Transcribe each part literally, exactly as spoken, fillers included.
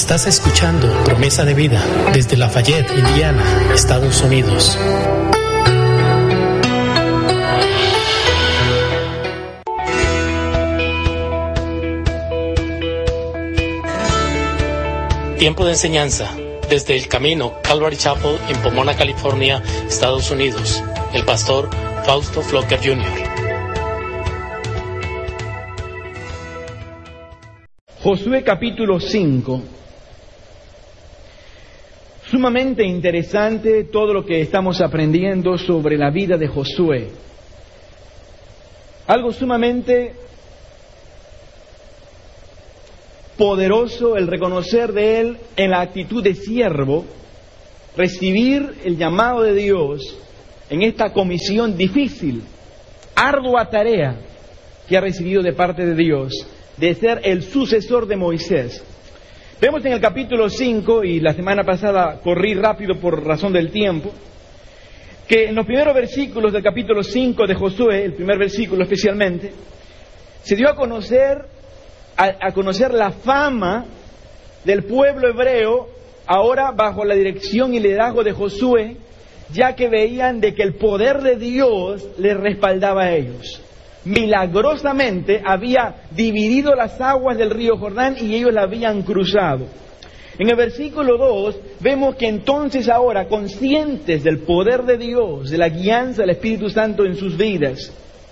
Estás escuchando Promesa de Vida desde Lafayette, Indiana, Estados Unidos. Tiempo de enseñanza desde el Camino Calvary Chapel en Pomona, California, Estados Unidos. El pastor Fausto Flocker junior Josué capítulo cinco. Sumamente interesante todo lo que estamos aprendiendo sobre la vida de Josué. Algo sumamente poderoso el reconocer de él en la actitud de siervo, recibir el llamado de Dios en esta comisión difícil, ardua tarea que ha recibido de parte de Dios, de ser el sucesor de Moisés. Vemos en el capítulo cinco, y la semana pasada corrí rápido por razón del tiempo, que en los primeros versículos del capítulo cinco de Josué, el primer versículo especialmente, se dio a conocer, a, a conocer la fama del pueblo hebreo, ahora bajo la dirección y liderazgo de Josué, ya que veían de que el poder de Dios les respaldaba a ellos. Milagrosamente había dividido las aguas del río Jordán y ellos la habían cruzado. En el versículo dos vemos que entonces ahora, conscientes del poder de Dios, de la guianza del Espíritu Santo en sus vidas,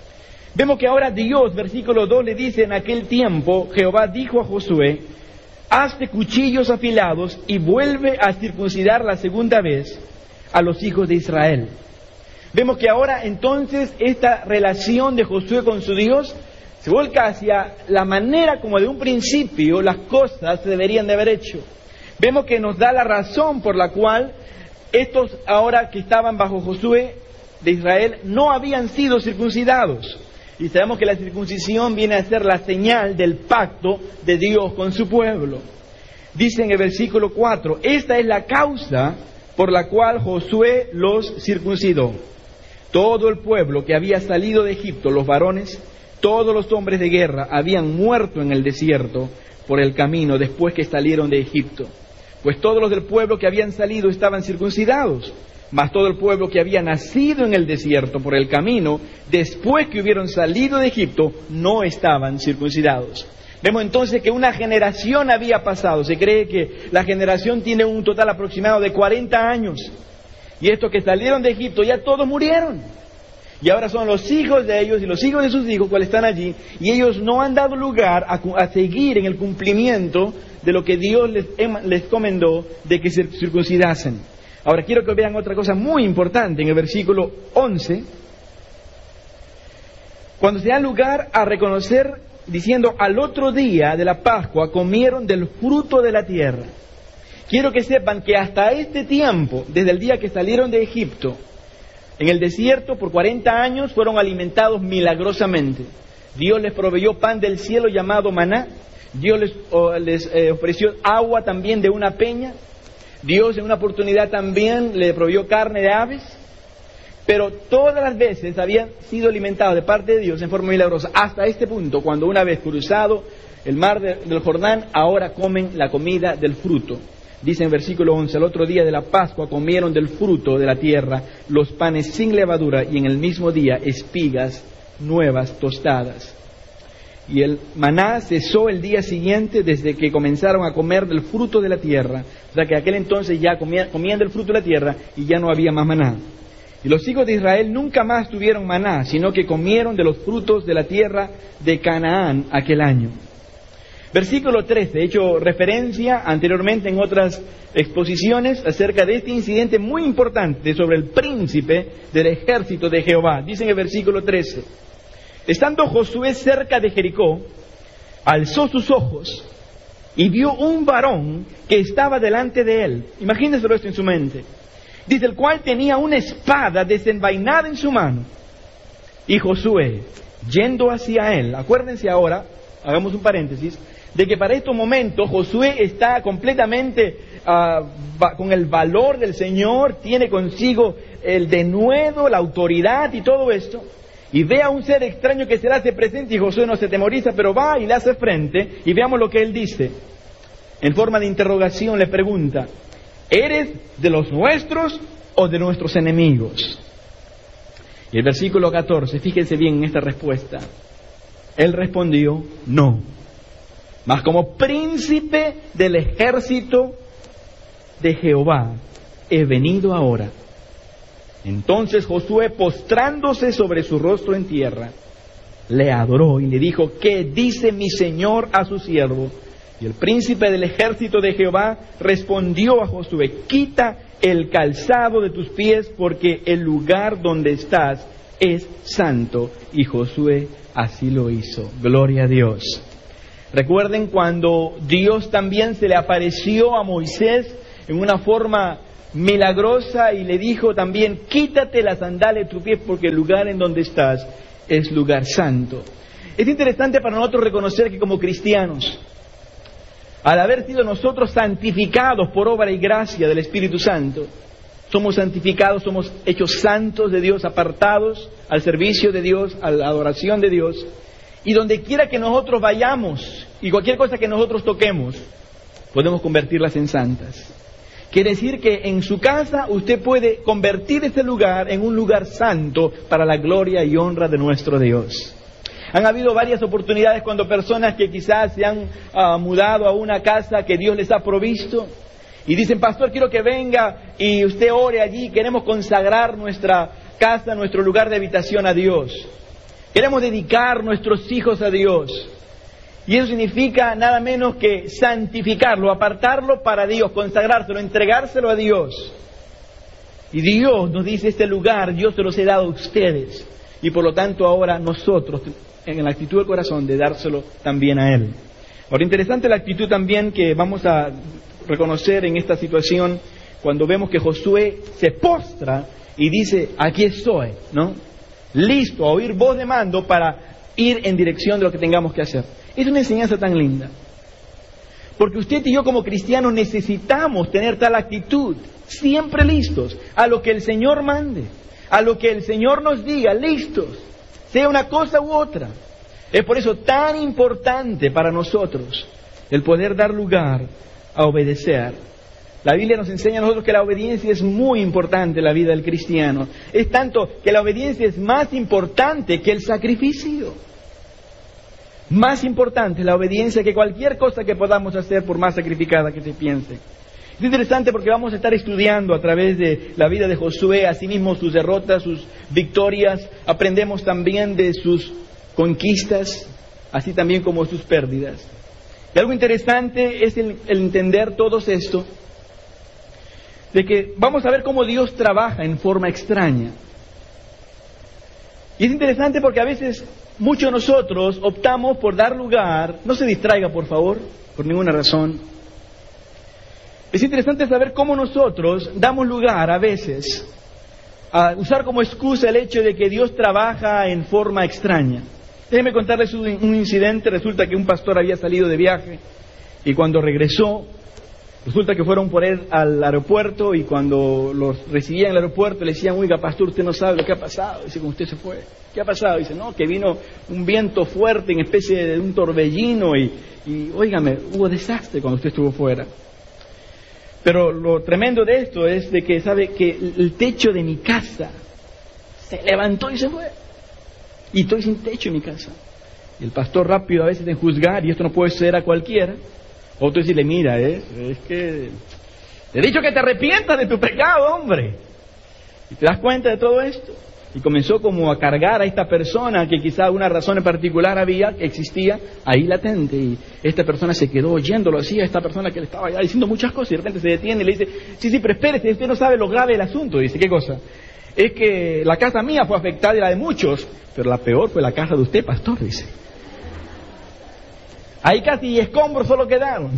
vemos que ahora Dios, versículo dos, le dice: en aquel tiempo Jehová dijo a Josué: hazte cuchillos afilados y vuelve a circuncidar la segunda vez a los hijos de Israel. Vemos que ahora entonces esta relación de Josué con su Dios se volca hacia la manera como de un principio las cosas se deberían de haber hecho. Vemos que nos da la razón por la cual estos ahora que estaban bajo Josué de Israel no habían sido circuncidados. Y sabemos que la circuncisión viene a ser la señal del pacto de Dios con su pueblo. Dice en el versículo cuatro: esta es la causa por la cual Josué los circuncidó. Todo el pueblo que había salido de Egipto, los varones, todos los hombres de guerra, habían muerto en el desierto por el camino después que salieron de Egipto. Pues todos los del pueblo que habían salido estaban circuncidados, mas todo el pueblo que había nacido en el desierto por el camino, después que hubieron salido de Egipto, no estaban circuncidados. Vemos entonces que una generación había pasado. Se cree que la generación tiene un total aproximado de cuarenta años. Y estos que salieron de Egipto ya todos murieron. Y ahora son los hijos de ellos y los hijos de sus hijos cuales están allí. Y ellos no han dado lugar a, a seguir en el cumplimiento de lo que Dios les, les comendó de que se circuncidasen. Ahora quiero que vean otra cosa muy importante en el versículo once. Cuando se da lugar a reconocer, diciendo: al otro día de la Pascua comieron del fruto de la tierra. Quiero que sepan que hasta este tiempo, desde el día que salieron de Egipto, en el desierto por cuarenta años fueron alimentados milagrosamente. Dios les proveyó pan del cielo llamado maná. Dios les, oh, les eh, ofreció agua también de una peña. Dios en una oportunidad también le proveyó carne de aves. Pero todas las veces habían sido alimentados de parte de Dios en forma milagrosa. Hasta este punto, cuando una vez cruzado el mar de, del Jordán, ahora comen la comida del fruto. Dice en versículo once: al otro día de la Pascua comieron del fruto de la tierra los panes sin levadura, y en el mismo día espigas nuevas tostadas. Y el maná cesó el día siguiente desde que comenzaron a comer del fruto de la tierra. O sea que aquel entonces ya comían, comían del fruto de la tierra y ya no había más maná. Y los hijos de Israel nunca más tuvieron maná, sino que comieron de los frutos de la tierra de Canaán aquel año. Versículo trece, he hecho referencia anteriormente en otras exposiciones acerca de este incidente muy importante sobre el príncipe del ejército de Jehová. Dice en el versículo trece: estando Josué cerca de Jericó, alzó sus ojos y vio un varón que estaba delante de él. Imagínenselo esto en su mente. Dice: el cual tenía una espada desenvainada en su mano. Y Josué, yendo hacia él, acuérdense ahora, hagamos un paréntesis, de que para estos momentos Josué está completamente uh, con el valor del Señor, tiene consigo el denuedo, la autoridad y todo esto, y ve a un ser extraño que se le hace presente, y Josué no se temoriza, pero va y le hace frente, y veamos lo que él dice. en forma de interrogación, le pregunta: ¿eres de los nuestros o de nuestros enemigos? Y el versículo catorce, fíjense bien en esta respuesta. Él respondió: no, mas como príncipe del ejército de Jehová he venido ahora. Entonces Josué, postrándose sobre su rostro en tierra, le adoró y le dijo: ¿qué dice mi señor a su siervo? Y el príncipe del ejército de Jehová respondió a Josué: quita el calzado de tus pies, porque el lugar donde estás es santo. Y Josué así lo hizo. Gloria a Dios. Recuerden cuando Dios también se le apareció a Moisés en una forma milagrosa y le dijo también: quítate la sandalia de tus pies, porque el lugar en donde estás es lugar santo. Es interesante para nosotros reconocer que como cristianos, al haber sido nosotros santificados por obra y gracia del Espíritu Santo, somos santificados, somos hechos santos de Dios, apartados al servicio de Dios, a la adoración de Dios, y donde quiera que nosotros vayamos y cualquier cosa que nosotros toquemos, podemos convertirlas en santas. Quiere decir que en su casa usted puede convertir este lugar en un lugar santo para la gloria y honra de nuestro Dios. Han habido varias oportunidades cuando personas que quizás se han uh, mudado a una casa que Dios les ha provisto y dicen: pastor, quiero que venga y usted ore allí, queremos consagrar nuestra casa, nuestro lugar de habitación a Dios. Queremos dedicar nuestros hijos a Dios. Y eso significa nada menos que santificarlo, apartarlo para Dios, consagrárselo, entregárselo a Dios. Y Dios nos dice: este lugar Dios se los he dado a ustedes. Y por lo tanto ahora nosotros, en la actitud del corazón, de dárselo también a Él. Ahora, interesante la actitud también que vamos a reconocer en esta situación, cuando vemos que Josué se postra y dice: aquí estoy, ¿no? Listo a oír voz de mando para ir en dirección de lo que tengamos que hacer. Es una enseñanza tan linda, porque usted y yo como cristianos necesitamos tener tal actitud, siempre listos a lo que el Señor mande, a lo que el Señor nos diga, listos, sea una cosa u otra. Es por eso tan importante para nosotros el poder dar lugar a obedecer. La Biblia nos enseña a nosotros que la obediencia es muy importante en la vida del cristiano. Es tanto que la obediencia es más importante que el sacrificio. Más importante la obediencia que cualquier cosa que podamos hacer, por más sacrificada que se piense. Es interesante porque vamos a estar estudiando a través de la vida de Josué, asimismo sus derrotas, sus victorias. Aprendemos también de sus conquistas, así también como sus pérdidas. Y algo interesante es el, el entender todo esto, de que vamos a ver cómo Dios trabaja en forma extraña. Y es interesante porque a veces muchos de nosotros optamos por dar lugar, no se distraiga por favor, por ninguna razón. Es interesante saber cómo nosotros damos lugar a veces a usar como excusa el hecho de que Dios trabaja en forma extraña. Déjenme contarles un, un incidente. Resulta que un pastor había salido de viaje y cuando regresó, resulta que fueron por él al aeropuerto y cuando los recibían en el aeropuerto le decían: oiga, pastor, usted no sabe lo que ha pasado. Dice: ¿cómo usted se fue? ¿Qué ha pasado? Dice: no, que vino un viento fuerte en especie de un torbellino y, y óigame, hubo desastre cuando usted estuvo fuera. Pero lo tremendo de esto es de que sabe que el techo de mi casa se levantó y se fue. Y estoy sin techo en mi casa. Y el pastor rápido a veces de juzgar, y esto no puede ser a cualquiera. Otro decirle: mira, eh, es que te he dicho que te arrepientas de tu pecado, hombre. Y te das cuenta de todo esto. Y comenzó como a cargar a esta persona que quizá una razón en particular había, que existía ahí latente. Y esta persona se quedó oyéndolo así, a esta persona que le estaba ya diciendo muchas cosas, y de repente se detiene y le dice: sí, sí, pero espérese, usted no sabe lo grave del asunto. Dice: ¿qué cosa? Es que la casa mía fue afectada y la de muchos, pero la peor fue la casa de usted, pastor, dice. Ahí casi escombros solo quedaron.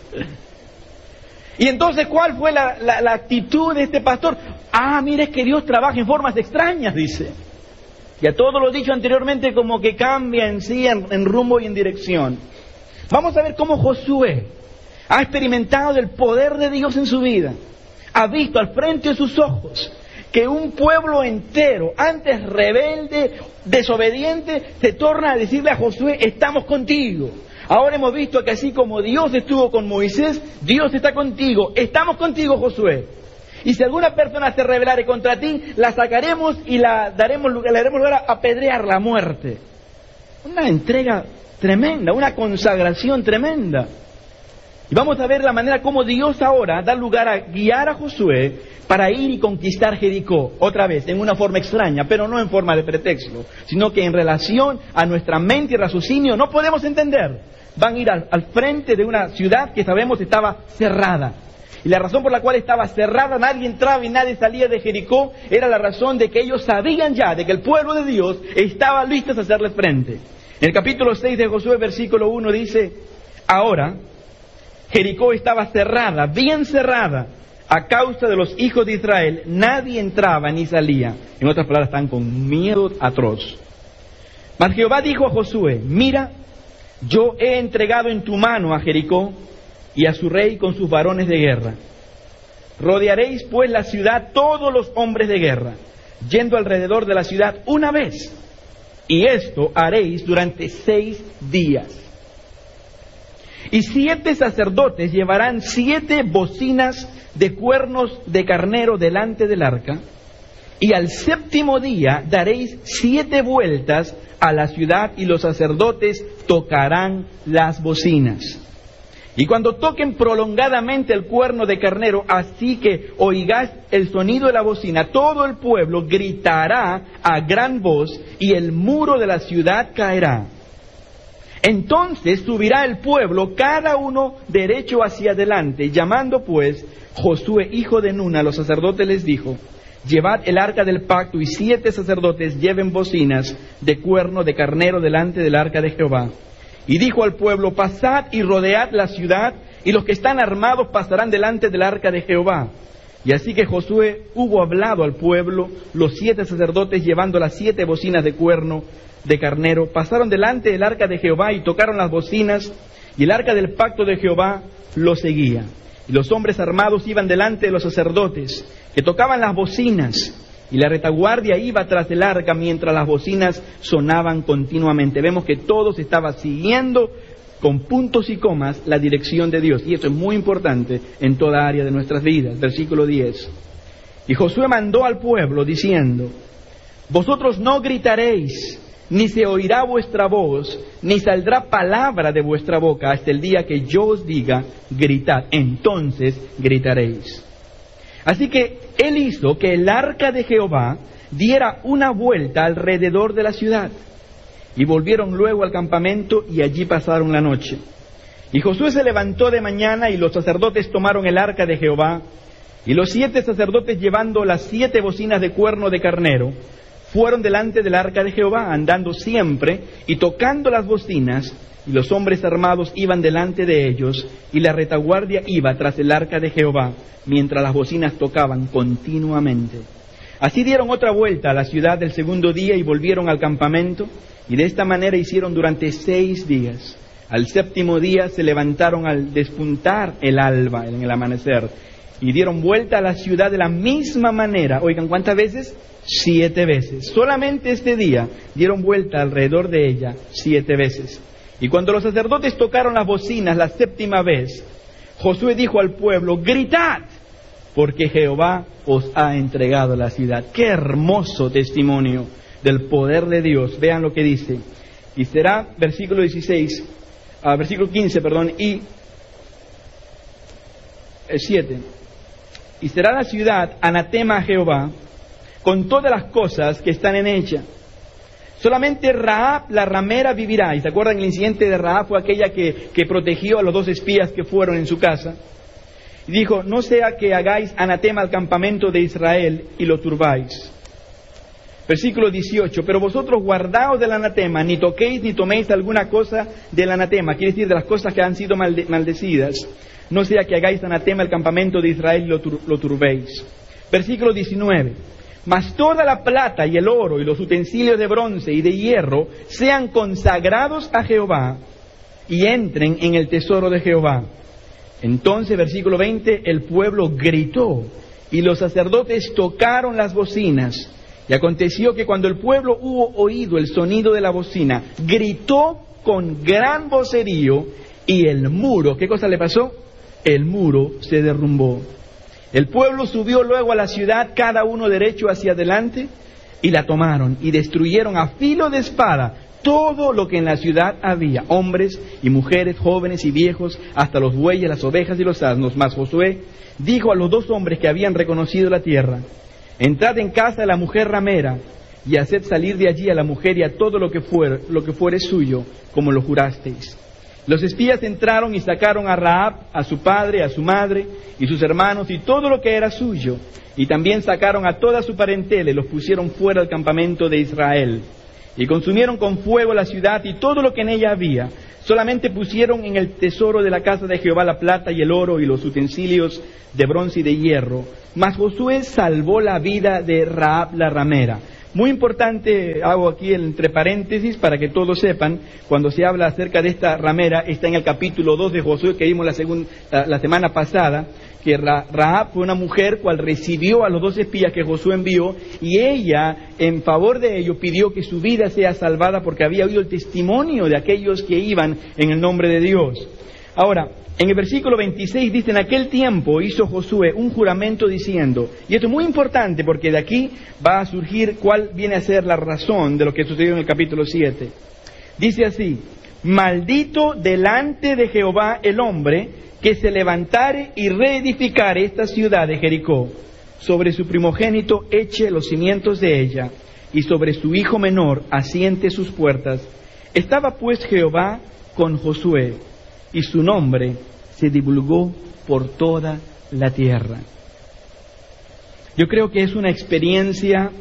Y entonces, ¿cuál fue la, la, la actitud de este pastor? Ah, mire, es que Dios trabaja en formas extrañas, dice. Y a todo lo dicho anteriormente como que cambia en sí, en, en rumbo y en dirección. Vamos a ver cómo Josué ha experimentado el poder de Dios en su vida. Ha visto al frente de sus ojos que un pueblo entero, antes rebelde, desobediente, se torna a decirle a Josué: estamos contigo. Ahora hemos visto que así como Dios estuvo con Moisés, Dios está contigo. Estamos contigo, Josué. Y si alguna persona se rebelare contra ti, la sacaremos y la daremos lugar, le daremos lugar a apedrear, la muerte. Una entrega tremenda, una consagración tremenda. Y vamos a ver la manera como Dios ahora da lugar a guiar a Josué para ir y conquistar Jericó, otra vez, en una forma extraña, pero no en forma de pretexto, sino que en relación a nuestra mente y raciocinio no podemos entender. Van a ir al, al frente de una ciudad que sabemos estaba cerrada. Y la razón por la cual estaba cerrada, nadie entraba y nadie salía de Jericó, era la razón de que ellos sabían ya de que el pueblo de Dios estaba listo a hacerle frente. En el capítulo seis de Josué, versículo uno dice: ahora Jericó estaba cerrada, bien cerrada, a causa de los hijos de Israel, nadie entraba ni salía. En otras palabras, están con miedo atroz. Mas Jehová dijo a Josué: mira, yo he entregado en tu mano a Jericó y a su rey con sus varones de guerra. Rodearéis pues la ciudad todos los hombres de guerra, yendo alrededor de la ciudad una vez, y esto haréis durante seis días. Y siete sacerdotes llevarán siete bocinas de cuernos de carnero delante del arca, y al séptimo día daréis siete vueltas a la ciudad, y los sacerdotes tocarán las bocinas. Y cuando toquen prolongadamente el cuerno de carnero, así que oigáis el sonido de la bocina, todo el pueblo gritará a gran voz, y el muro de la ciudad caerá. Entonces subirá el pueblo, cada uno derecho hacia adelante. Llamando pues Josué, hijo de Nun, a los sacerdotes les dijo: llevad el arca del pacto, y siete sacerdotes lleven bocinas de cuerno de carnero delante del arca de Jehová. Y dijo al pueblo: pasad y rodead la ciudad, y los que están armados pasarán delante del arca de Jehová. Y así que Josué hubo hablado al pueblo, los siete sacerdotes llevando las siete bocinas de cuerno de carnero pasaron delante del arca de Jehová y tocaron las bocinas, y el arca del pacto de Jehová lo seguía. Y los hombres armados iban delante de los sacerdotes, que tocaban las bocinas, y la retaguardia iba tras el arca mientras las bocinas sonaban continuamente. Vemos que todos estaban siguiendo con puntos y comas la dirección de Dios, y eso es muy importante en toda área de nuestras vidas. Versículo diez. Y Josué mandó al pueblo diciendo: vosotros no gritaréis, ni se oirá vuestra voz, ni saldrá palabra de vuestra boca hasta el día que yo os diga: gritad, entonces gritaréis. Así que él hizo que el arca de Jehová diera una vuelta alrededor de la ciudad, y volvieron luego al campamento, y allí pasaron la noche. Y Josué se levantó de mañana, y los sacerdotes tomaron el arca de Jehová, y los siete sacerdotes, llevando las siete bocinas de cuerno de carnero, fueron delante del arca de Jehová, andando siempre y tocando las bocinas, y los hombres armados iban delante de ellos, y la retaguardia iba tras el arca de Jehová, mientras las bocinas tocaban continuamente. Así dieron otra vuelta a la ciudad el segundo día, y volvieron al campamento, y de esta manera hicieron durante seis días. Al séptimo día se levantaron al despuntar el alba, en el amanecer, y dieron vuelta a la ciudad de la misma manera. Oigan, ¿cuántas veces? Siete veces. Solamente este día dieron vuelta alrededor de ella siete veces. Y cuando los sacerdotes tocaron las bocinas la séptima vez, Josué dijo al pueblo: gritad, porque Jehová os ha entregado la ciudad. ¡Qué hermoso testimonio del poder de Dios! Vean lo que dice. Y será, versículo dieciséis, ah, versículo quince, perdón, y el siete. Y será la ciudad anatema a Jehová, con todas las cosas que están en ella. Solamente Rahab, la ramera, vivirá. ¿Y se acuerdan? El incidente de Rahab fue aquella que, que protegió a los dos espías que fueron en su casa. Y dijo: no sea que hagáis anatema al campamento de Israel y lo turbáis. Versículo dieciocho. Pero vosotros guardaos del anatema, ni toquéis ni toméis alguna cosa del anatema. Quiere decir, de las cosas que han sido malde- maldecidas. No sea que hagáis anatema al campamento de Israel y lo, tur- lo turbéis. Versículo diecinueve. Mas toda la plata y el oro y los utensilios de bronce y de hierro sean consagrados a Jehová, y entren en el tesoro de Jehová. Entonces, versículo veinte, el pueblo gritó, y los sacerdotes tocaron las bocinas. Y aconteció que cuando el pueblo hubo oído el sonido de la bocina, gritó con gran vocerío y el muro, ¿qué cosa le pasó? El muro se derrumbó. El pueblo subió luego a la ciudad, cada uno derecho hacia adelante, y la tomaron y destruyeron a filo de espada todo lo que en la ciudad había, hombres y mujeres, jóvenes y viejos, hasta los bueyes, las ovejas y los asnos. Mas Josué dijo a los dos hombres que habían reconocido la tierra: entrad en casa de la mujer ramera y haced salir de allí a la mujer y a todo lo que fuere, lo que fuere suyo, como lo jurasteis. Los espías entraron y sacaron a Rahab, a su padre, a su madre y sus hermanos y todo lo que era suyo, y también sacaron a toda su parentela y los pusieron fuera del campamento de Israel. Y consumieron con fuego la ciudad y todo lo que en ella había. Solamente pusieron en el tesoro de la casa de Jehová la plata y el oro y los utensilios de bronce y de hierro. Mas Josué salvó la vida de Rahab la ramera. Muy importante, hago aquí entre paréntesis para que todos sepan, cuando se habla acerca de esta ramera, está en el capítulo dos de Josué que vimos la, segunda, la, la semana pasada, que Rahab fue una mujer cual recibió a los dos espías que Josué envió, y ella, en favor de ellos, pidió que su vida sea salvada porque había oído el testimonio de aquellos que iban en el nombre de Dios. Ahora, en el versículo veintiséis dice: en aquel tiempo hizo Josué un juramento diciendo, y esto es muy importante porque de aquí va a surgir cuál viene a ser la razón de lo que sucedió en el capítulo siete. Dice así: maldito delante de Jehová el hombre que se levantare y reedificare esta ciudad de Jericó. Sobre su primogénito eche los cimientos de ella, y sobre su hijo menor asiente sus puertas. Estaba pues Jehová con Josué, y su nombre se divulgó por toda la tierra. Yo creo que es una experiencia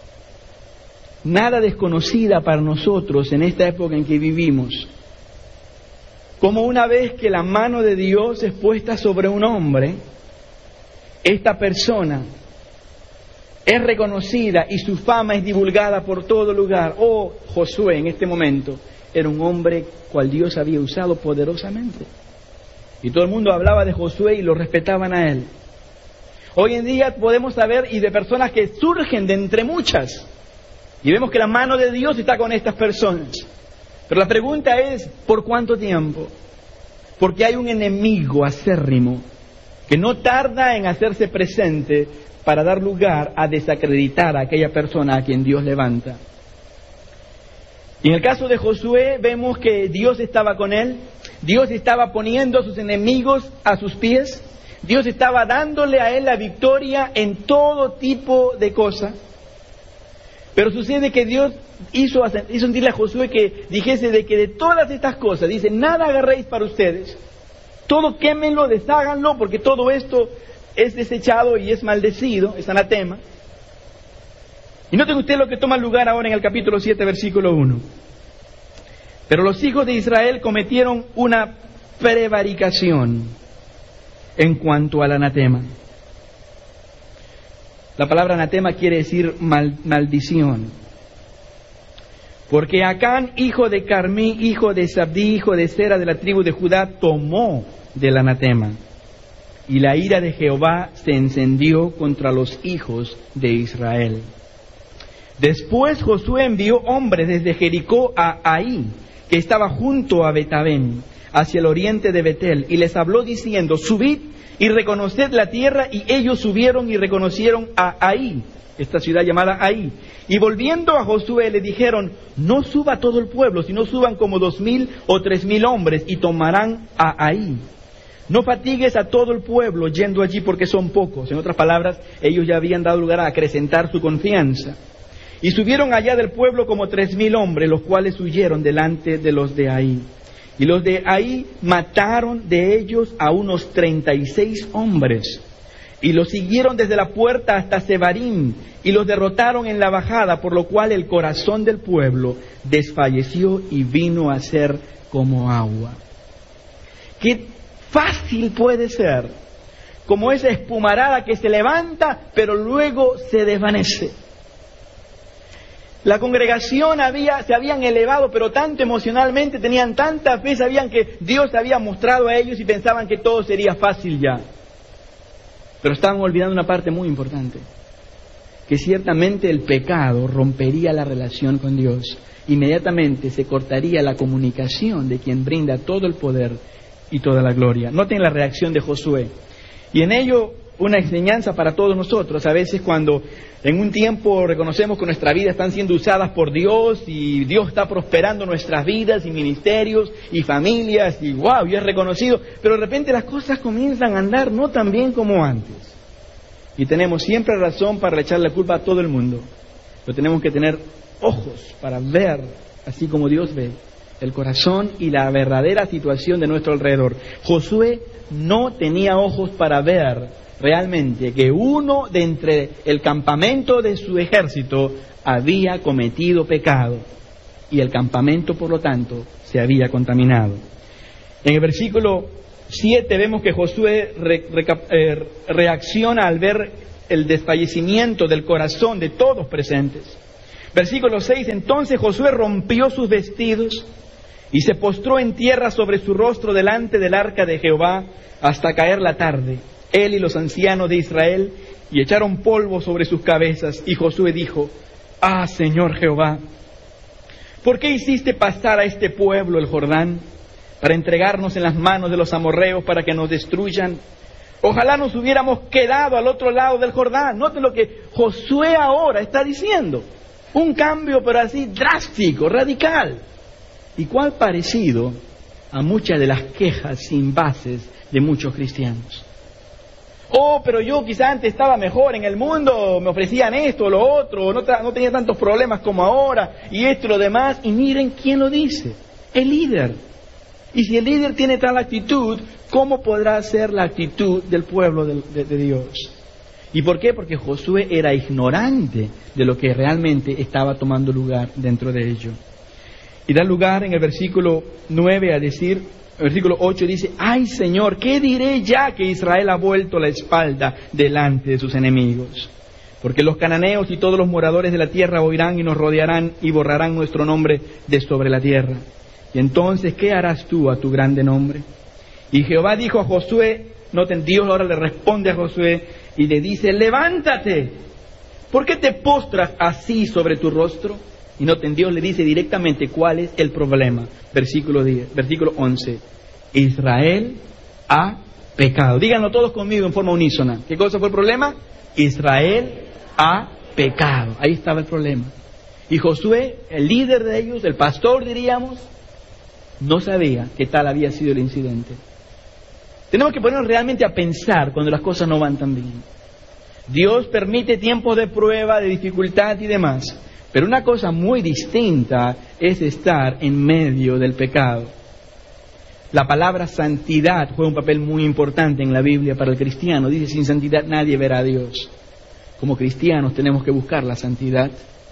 nada desconocida para nosotros en esta época en que vivimos. Como una vez que la mano de Dios es puesta sobre un hombre, esta persona es reconocida y su fama es divulgada por todo lugar. Oh, Josué en este momento era un hombre cual Dios había usado poderosamente. Y todo el mundo hablaba de Josué y lo respetaban a él. Hoy en día podemos saber y de personas que surgen de entre muchas. Y vemos que la mano de Dios está con estas personas. Pero la pregunta es, ¿por cuánto tiempo? Porque hay un enemigo acérrimo que no tarda en hacerse presente para dar lugar a desacreditar a aquella persona a quien Dios levanta. Y en el caso de Josué vemos que Dios estaba con él, Dios estaba poniendo a sus enemigos a sus pies, Dios estaba dándole a él la victoria en todo tipo de cosas. Pero sucede que Dios hizo, hizo sentirle a Josué que dijese de que de todas estas cosas, dice, nada agarréis para ustedes, todo quémenlo, desháganlo, porque todo esto es desechado y es maldecido, es anatema. Y noten ustedes lo que toma lugar ahora en el capítulo siete, versículo uno. Pero los hijos de Israel cometieron una prevaricación en cuanto al anatema. La palabra anatema quiere decir mal, maldición. Porque Acán, hijo de Carmí, hijo de Sabdí, hijo de Sera, de la tribu de Judá, tomó del anatema. Y la ira de Jehová se encendió contra los hijos de Israel. Después Josué envió hombres desde Jericó a Ahí, que estaba junto a Betabén, hacia el oriente de Betel, y les habló diciendo, subid y reconoced la tierra, y ellos subieron y reconocieron a Ahí, esta ciudad llamada Ahí. Y volviendo a Josué le dijeron, no suba todo el pueblo, sino suban como dos mil o tres mil hombres, y tomarán a Ahí. No fatigues a todo el pueblo yendo allí porque son pocos. En otras palabras, ellos ya habían dado lugar a acrecentar su confianza. Y subieron allá del pueblo como tres mil hombres, los cuales huyeron delante de los de Ahí. Y los de Ahí mataron de ellos a unos treinta y seis hombres. Y los siguieron desde la puerta hasta Sebarim, y los derrotaron en la bajada, por lo cual el corazón del pueblo desfalleció y vino a ser como agua. Qué fácil puede ser, como esa espumarada que se levanta, pero luego se desvanece. La congregación había, se habían elevado, pero tanto emocionalmente, tenían tanta fe, sabían que Dios había mostrado a ellos y pensaban que todo sería fácil ya. Pero estaban olvidando una parte muy importante. que ciertamente el pecado rompería la relación con Dios. Inmediatamente se cortaría la comunicación de quien brinda todo el poder y toda la gloria. Noten la reacción de Josué. Y en ello una enseñanza para todos nosotros. A veces cuando en un tiempo reconocemos que nuestras vidas están siendo usadas por Dios y Dios está prosperando nuestras vidas y ministerios y familias y wow, y es reconocido, pero de repente las cosas comienzan a andar no tan bien como antes. Y tenemos siempre razón para echar la culpa a todo el mundo. Pero tenemos que tener ojos para ver, así como Dios ve, el corazón y la verdadera situación de nuestro alrededor. Josué no tenía ojos para ver realmente que uno de entre el campamento de su ejército había cometido pecado y el campamento, por lo tanto, se había contaminado. En el versículo siete vemos que Josué re, re, eh, reacciona al ver el desfallecimiento del corazón de todos presentes. Versículo seis, entonces Josué rompió sus vestidos y se postró en tierra sobre su rostro delante del arca de Jehová hasta caer la tarde, él y los ancianos de Israel, y echaron polvo sobre sus cabezas. Y Josué dijo, ah, Señor Jehová, ¿por qué hiciste pasar a este pueblo el Jordán para entregarnos en las manos de los amorreos para que nos destruyan? Ojalá nos hubiéramos quedado al otro lado del Jordán. Noten lo que Josué ahora está diciendo. Un cambio, pero así drástico, radical. Y cuál parecido a muchas de las quejas sin bases de muchos cristianos. Oh, pero yo quizá antes estaba mejor en el mundo, me ofrecían esto o lo otro, no, no tenía tantos problemas como ahora, y esto y lo demás. Y miren quién lo dice, el líder. Y si el líder tiene tal actitud, ¿cómo podrá ser la actitud del pueblo de, de, de Dios? ¿Y por qué? Porque Josué era ignorante de lo que realmente estaba tomando lugar dentro de ello. Y da lugar en el versículo nueve a decir, el versículo ocho dice, ¡ay Señor, qué diré ya que Israel ha vuelto la espalda delante de sus enemigos! Porque los cananeos y todos los moradores de la tierra oirán y nos rodearán y borrarán nuestro nombre de sobre la tierra. Y entonces, ¿qué harás tú a tu grande nombre? Y Jehová dijo a Josué, noten, Dios ahora le responde a Josué y le dice, levántate, ¿por qué te postras así sobre tu rostro? Y noten, Dios le dice directamente cuál es el problema. Versículo diez, versículo once. Israel ha pecado. Díganlo todos conmigo en forma unísona. ¿Qué cosa fue el problema? Israel ha pecado. Ahí estaba el problema. Y Josué, el líder de ellos, el pastor diríamos, no sabía que tal había sido el incidente. Tenemos que ponernos realmente a pensar cuando las cosas no van tan bien. Dios permite tiempos de prueba, de dificultad y demás. Pero una cosa muy distinta es estar en medio del pecado. La palabra santidad juega un papel muy importante en la Biblia para el cristiano. Dice, sin santidad nadie verá a Dios. Como cristianos tenemos que buscar la santidad.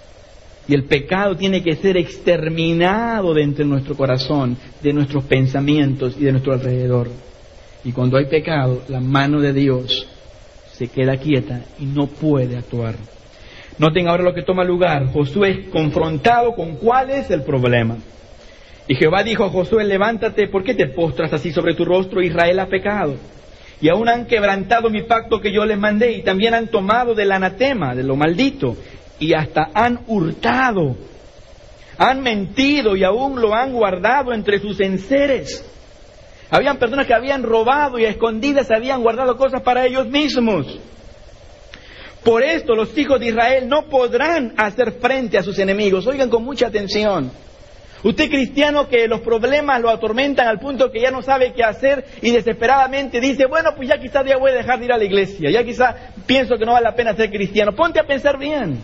Y el pecado tiene que ser exterminado de entre nuestro corazón, de nuestros pensamientos y de nuestro alrededor. Y cuando hay pecado, la mano de Dios se queda quieta y no puede actuar. Noten ahora lo que toma lugar. Josué es confrontado con cuál es el problema. Y Jehová dijo a Josué, levántate, ¿por qué te postras así sobre tu rostro? Israel ha pecado. Y aún han quebrantado mi pacto que yo les mandé, y también han tomado del anatema, de lo maldito, y hasta han hurtado. Han mentido y aún lo han guardado entre sus enseres. Habían personas que habían robado y a escondidas habían guardado cosas para ellos mismos. Por esto los hijos de Israel no podrán hacer frente a sus enemigos. Oigan con mucha atención. Usted cristiano que los problemas lo atormentan al punto que ya no sabe qué hacer y desesperadamente dice, bueno, pues ya quizás ya voy a dejar de ir a la iglesia, ya quizás pienso que no vale la pena ser cristiano. Ponte a pensar bien.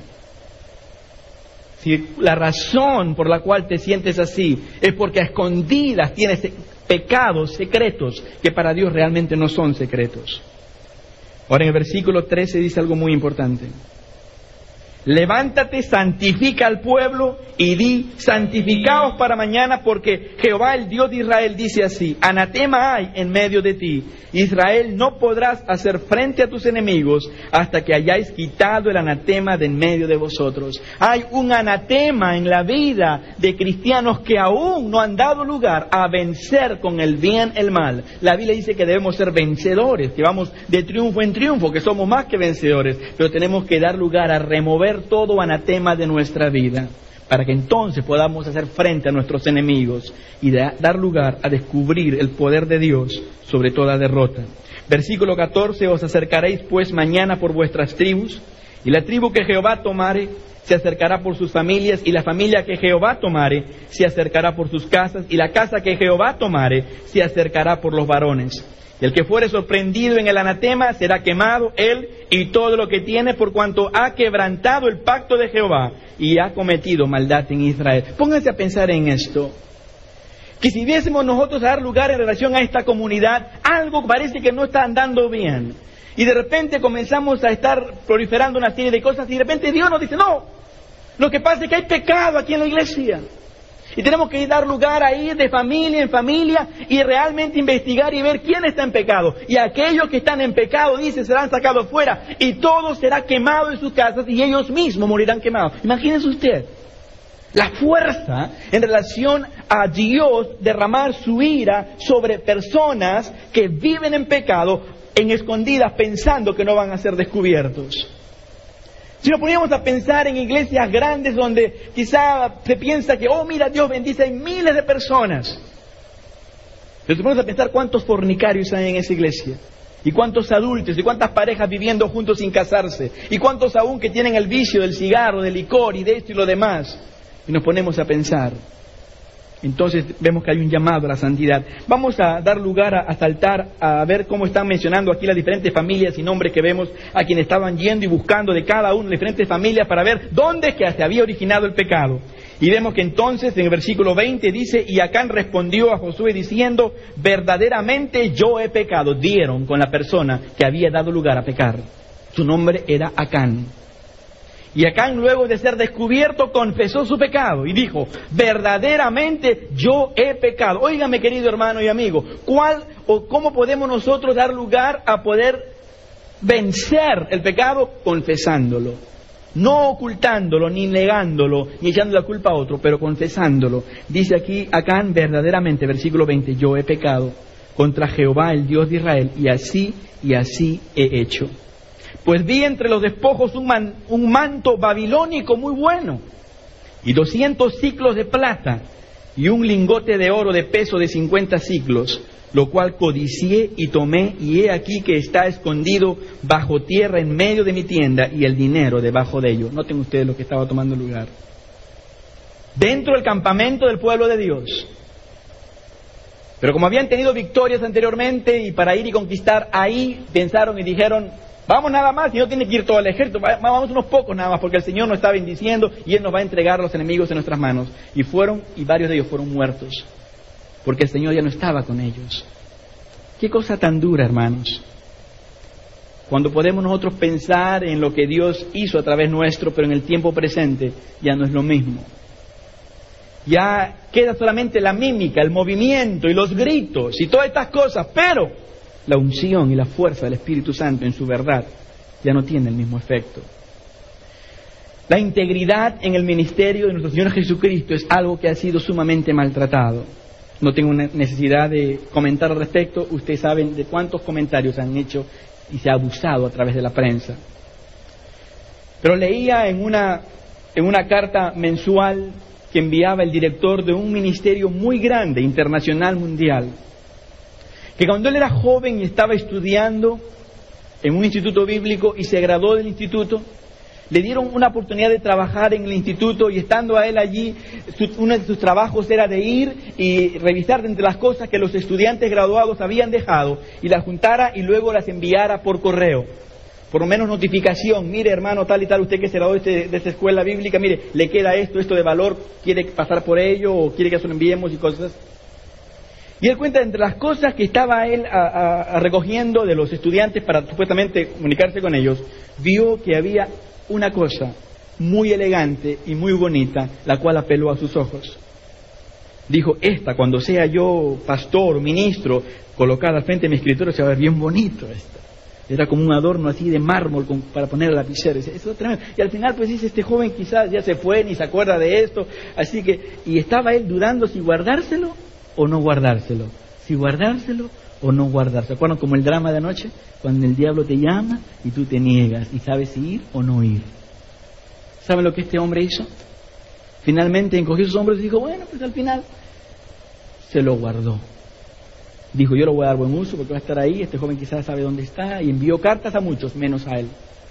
Si la razón por la cual te sientes así es porque a escondidas tienes pecados secretos que para Dios realmente no son secretos. Ahora en el versículo trece dice algo muy importante. Levántate, santifica al pueblo y di, santificaos para mañana, porque Jehová el Dios de Israel dice así: anatema hay en medio de ti, Israel, no podrás hacer frente a tus enemigos hasta que hayáis quitado el anatema de en medio de vosotros. Hay un anatema en la vida de cristianos que aún no han dado lugar a vencer con el bien el mal. La Biblia dice que debemos ser vencedores, que vamos de triunfo en triunfo, que somos más que vencedores, pero tenemos que dar lugar a remover todo anatema de nuestra vida, para que entonces podamos hacer frente a nuestros enemigos y da, dar lugar a descubrir el poder de Dios sobre toda derrota. Versículo catorce: os acercaréis pues mañana por vuestras tribus, y la tribu que Jehová tomare se acercará por sus familias, y la familia que Jehová tomare se acercará por sus casas, y la casa que Jehová tomare se acercará por los varones. El que fuere sorprendido en el anatema será quemado, él y todo lo que tiene, por cuanto ha quebrantado el pacto de Jehová y ha cometido maldad en Israel. Pónganse a pensar en esto. Que si viésemos nosotros a dar lugar en relación a esta comunidad, algo parece que no está andando bien. Y de repente comenzamos a estar proliferando una serie de cosas y de repente Dios nos dice: no, lo que pasa es que hay pecado aquí en la iglesia. Y tenemos que dar lugar a ir de familia en familia y realmente investigar y ver quién está en pecado. Y aquellos que están en pecado, dice, serán sacados fuera. Y todo será quemado en sus casas y ellos mismos morirán quemados. Imagínense usted la fuerza en relación a Dios derramar su ira sobre personas que viven en pecado, en escondidas, pensando que no van a ser descubiertos. Si nos poníamos a pensar en iglesias grandes donde quizá se piensa que, oh, mira, Dios bendice a miles de personas. Pero si ponemos a pensar cuántos fornicarios hay en esa iglesia, y cuántos adultos, y cuántas parejas viviendo juntos sin casarse, y cuántos aún que tienen el vicio del cigarro, del licor y de esto y lo demás. Y nos ponemos a pensar. Entonces vemos que hay un llamado a la santidad. Vamos a dar lugar a, a saltar, a ver cómo están mencionando aquí las diferentes familias y nombres que vemos a quienes estaban yendo y buscando de cada una de las diferentes familias para ver dónde es que se había originado el pecado. Y vemos que entonces en el versículo veinte dice: y Acán respondió a Josué diciendo: verdaderamente yo he pecado. Dieron con la persona que había dado lugar a pecar. Su nombre era Acán. Y Acán, luego de ser descubierto, confesó su pecado y dijo: verdaderamente yo he pecado. Óigame, querido hermano y amigo, ¿cuál o cómo podemos nosotros dar lugar a poder vencer el pecado? Confesándolo, no ocultándolo, ni negándolo, ni echando la culpa a otro, pero confesándolo. Dice aquí Acán: verdaderamente, versículo veinte, yo he pecado contra Jehová, el Dios de Israel, y así y así he hecho. Pues vi entre los despojos un, man, un manto babilónico muy bueno, y doscientos siclos de plata, y un lingote de oro de peso de cincuenta siclos, lo cual codicié y tomé, y he aquí que está escondido bajo tierra en medio de mi tienda, y el dinero debajo de ello. Noten ustedes lo que estaba tomando lugar. Dentro del campamento del pueblo de Dios. Pero como habían tenido victorias anteriormente, y para ir y conquistar, ahí pensaron y dijeron: vamos nada más, y no tiene que ir todo el ejército, vamos unos pocos nada más, porque el Señor nos está bendiciendo y Él nos va a entregar a los enemigos en nuestras manos. Y fueron, y varios de ellos fueron muertos, porque el Señor ya no estaba con ellos. Qué cosa tan dura, hermanos, cuando podemos nosotros pensar en lo que Dios hizo a través nuestro, pero en el tiempo presente ya no es lo mismo. Ya queda solamente la mímica, el movimiento y los gritos y todas estas cosas, pero la unción y la fuerza del Espíritu Santo en su verdad ya no tiene el mismo efecto. La integridad en el ministerio de nuestro Señor Jesucristo es algo que ha sido sumamente maltratado. No tengo necesidad de comentar al respecto. Ustedes saben de cuántos comentarios han hecho y se ha abusado a través de la prensa. Pero leía en una, en una carta mensual que enviaba el director de un ministerio muy grande, internacional, mundial, que cuando él era joven y estaba estudiando en un instituto bíblico y se graduó del instituto, le dieron una oportunidad de trabajar en el instituto, y estando a él allí, su, uno de sus trabajos era de ir y revisar de entre las cosas que los estudiantes graduados habían dejado, y las juntara y luego las enviara por correo. Por lo menos notificación: mire, hermano tal y tal, usted que se graduó de, este, de esta escuela bíblica, mire, le queda esto, esto de valor, quiere pasar por ello o quiere que se lo enviemos y cosas. Y él cuenta, entre las cosas que estaba él a, a, a recogiendo de los estudiantes para supuestamente comunicarse con ellos, vio que había una cosa muy elegante y muy bonita, la cual apeló a sus ojos. Dijo, esta, cuando sea yo pastor, ministro, colocada al frente de mi escritorio, se va a ver bien bonito esta. Era como un adorno así de mármol con, para poner la lapicero. Eso es tremendo. Y al final, pues dice, este joven quizás ya se fue, ni se acuerda de esto. Así que, y estaba él dudando si guardárselo o no guardárselo. Si guardárselo o no guardárselo. ¿Se acuerdan como el drama de anoche? Cuando el diablo te llama y tú te niegas y sabes si ir o no ir. ¿Saben lo que este hombre hizo? Finalmente encogió sus hombros y dijo, bueno, pues al final se lo guardó. Dijo, yo lo voy a dar buen uso porque va a estar ahí, este joven quizás sabe dónde está, y envió cartas a muchos, menos a él.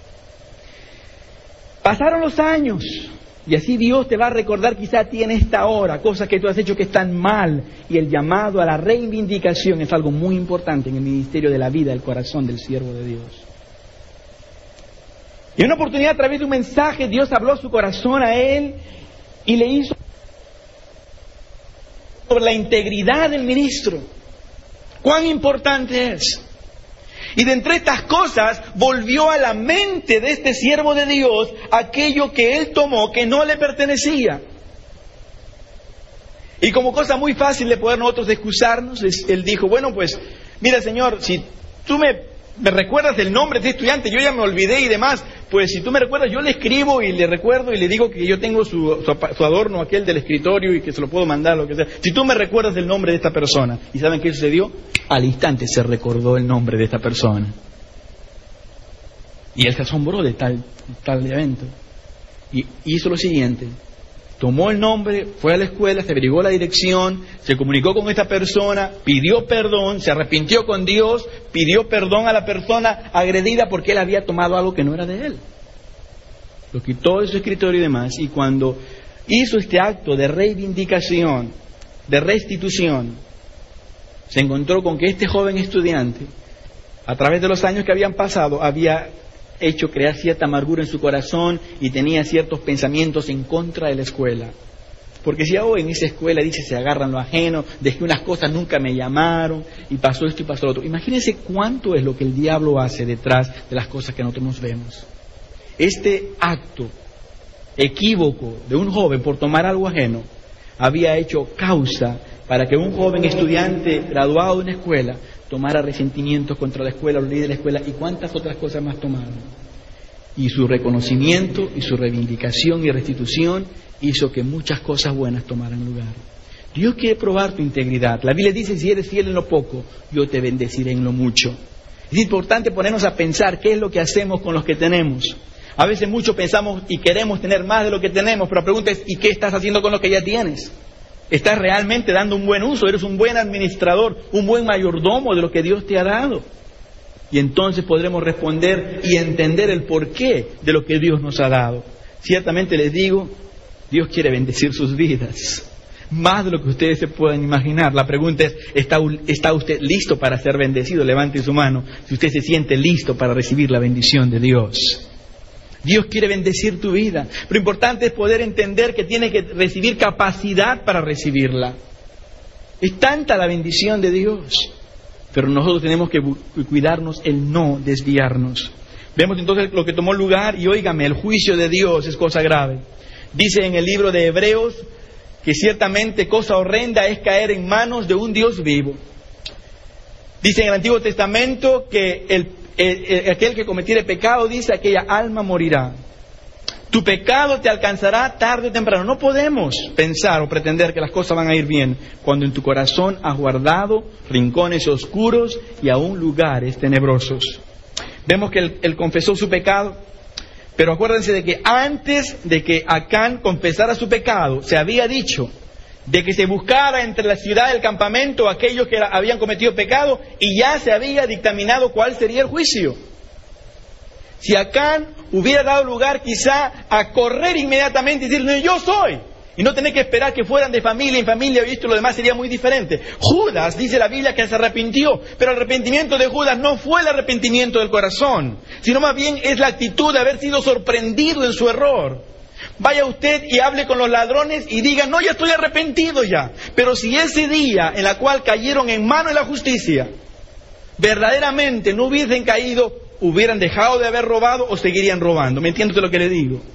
Pasaron los años, y así Dios te va a recordar quizá a ti en esta hora, cosas que tú has hecho que están mal, y el llamado a la reivindicación es algo muy importante en el ministerio de la vida, del corazón del siervo de Dios. Y en una oportunidad, a través de un mensaje, Dios habló a su corazón a él, y le hizo sobre la integridad del ministro. ¿Cuán importante es? Y de entre estas cosas volvió a la mente de este siervo de Dios aquello que él tomó que no le pertenecía. Y como cosa muy fácil de poder nosotros excusarnos, él dijo, bueno pues, mira Señor, si tú me, me recuerdas el nombre de este estudiante, yo ya me olvidé y demás, pues si tú me recuerdas, yo le escribo y le recuerdo y le digo que yo tengo su, su, su adorno aquel del escritorio y que se lo puedo mandar, lo que sea. Si tú me recuerdas el nombre de esta persona. ¿Y saben qué sucedió? Al instante se recordó el nombre de esta persona. Y él se asombró de tal, tal evento. Y hizo lo siguiente. Tomó el nombre, fue a la escuela, se averiguó la dirección, se comunicó con esta persona, pidió perdón, se arrepintió con Dios, pidió perdón a la persona agredida porque él había tomado algo que no era de él. Lo quitó de su escritorio y demás, y cuando hizo este acto de reivindicación, de restitución, se encontró con que este joven estudiante, a través de los años que habían pasado, había hecho crear cierta amargura en su corazón y tenía ciertos pensamientos en contra de la escuela. Porque si hoy en esa escuela dice se agarran lo ajeno, de que unas cosas nunca me llamaron y pasó esto y pasó lo otro. Imagínense cuánto es lo que el diablo hace detrás de las cosas que nosotros nos vemos. Este acto equívoco de un joven por tomar algo ajeno había hecho causa para que un joven estudiante graduado de una escuela tomara resentimientos contra la escuela, los líderes de la escuela y cuántas otras cosas más tomaron. Y su reconocimiento y su reivindicación y restitución hizo que muchas cosas buenas tomaran lugar. Dios quiere probar tu integridad. La Biblia dice, si eres fiel en lo poco, yo te bendeciré en lo mucho. Es importante ponernos a pensar qué es lo que hacemos con los que tenemos. A veces mucho pensamos y queremos tener más de lo que tenemos, pero la pregunta es, ¿y qué estás haciendo con lo que ya tienes? ¿Estás realmente dando un buen uso? ¿Eres un buen administrador, un buen mayordomo de lo que Dios te ha dado? Y entonces podremos responder y entender el porqué de lo que Dios nos ha dado. Ciertamente les digo, Dios quiere bendecir sus vidas, más de lo que ustedes se puedan imaginar. La pregunta es, ¿está, ¿está usted listo para ser bendecido? Levante su mano si usted se siente listo para recibir la bendición de Dios. Dios quiere bendecir tu vida. Lo importante es poder entender que tiene que recibir capacidad para recibirla. Es tanta la bendición de Dios, pero nosotros tenemos que cuidarnos el no desviarnos. Vemos entonces lo que tomó lugar y óigame, el juicio de Dios es cosa grave. Dice en el libro de Hebreos que ciertamente cosa horrenda es caer en manos de un Dios vivo. Dice en el Antiguo Testamento que el El, el, aquel que cometiere pecado, dice, aquella alma morirá. Tu pecado te alcanzará tarde o temprano. No podemos pensar o pretender que las cosas van a ir bien cuando en tu corazón has guardado rincones oscuros y aún lugares tenebrosos. Vemos que él, él confesó su pecado, pero acuérdense de que antes de que Acán confesara su pecado, se había dicho de que se buscara entre la ciudad y el campamento aquellos que habían cometido pecado y ya se había dictaminado cuál sería el juicio. Si Acán hubiera dado lugar quizá a correr inmediatamente y decir, yo soy, y no tener que esperar que fueran de familia en familia, y esto y lo demás sería muy diferente. Judas, dice la Biblia, que se arrepintió, pero el arrepentimiento de Judas no fue el arrepentimiento del corazón, sino más bien es la actitud de haber sido sorprendido en su error. Vaya usted y hable con los ladrones y diga, no, ya estoy arrepentido ya. Pero si ese día en la cual cayeron en manos de la justicia, verdaderamente no hubiesen caído, hubieran dejado de haber robado o seguirían robando. ¿Me entiende usted lo que le digo?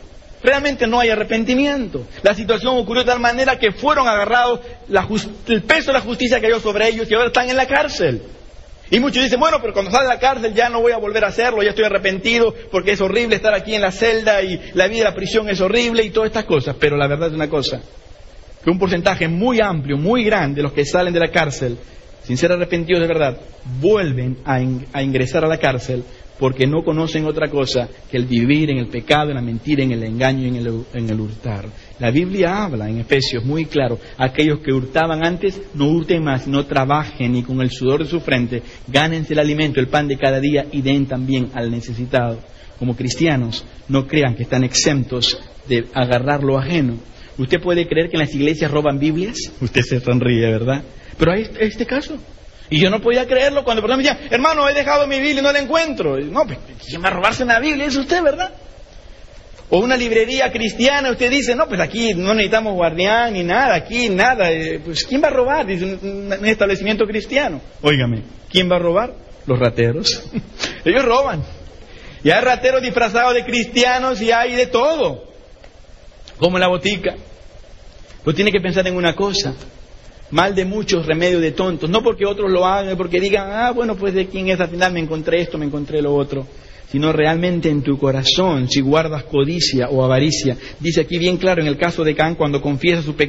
realmente no hay arrepentimiento. La situación ocurrió de tal manera que fueron agarrados, la just- el peso de la justicia cayó sobre ellos y ahora están en la cárcel. Y muchos dicen, bueno, pero cuando salga de la cárcel ya no voy a volver a hacerlo, ya estoy arrepentido porque es horrible estar aquí en la celda y la vida de la prisión es horrible y todas estas cosas. Pero la verdad es una cosa, que un porcentaje muy amplio, muy grande de los que salen de la cárcel, sin ser arrepentidos de verdad, vuelven a, in- a ingresar a la cárcel porque no conocen otra cosa que el vivir en el pecado, en la mentira, en el engaño y en el, en el hurtar. La Biblia habla en Efesios muy claro, aquellos que hurtaban antes, no hurten más, no trabajen y con el sudor de su frente, gánense el alimento, el pan de cada día y den también al necesitado. Como cristianos, no crean que están exentos de agarrar lo ajeno. ¿Usted puede creer que en las iglesias roban Biblias? Usted se sonríe, ¿verdad? Pero hay este, este caso. Y yo no podía creerlo cuando por ejemplo me decían, hermano, he dejado mi Biblia y no la encuentro. Y, no, pues, ¿quién va a robarse una Biblia? Es usted, ¿verdad? O una librería cristiana, usted dice, no, pues aquí no necesitamos guardián ni nada, aquí nada. Eh, pues, ¿quién va a robar? Dice un, un establecimiento cristiano. Óigame, ¿quién va a robar? Los rateros. Ellos roban. Y hay rateros disfrazados de cristianos y hay de todo. Como en la botica. Pero tiene que pensar en una cosa. Mal de muchos, remedio de tontos. No porque otros lo hagan, porque digan, ah, bueno, pues de quién es al final, me encontré esto, me encontré lo otro. Sino realmente en tu corazón, si guardas codicia o avaricia. Dice aquí bien claro en el caso de Caín, cuando confiesa su pecado.